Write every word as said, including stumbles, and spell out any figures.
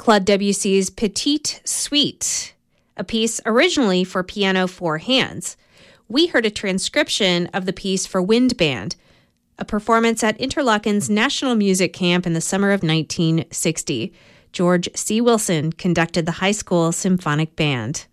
Claude Debussy's Petite Suite, a piece originally for piano four hands. We heard a transcription of the piece for wind band, a performance at Interlochen's National Music Camp in the summer of nineteen sixty. George C. Wilson conducted the high school symphonic band.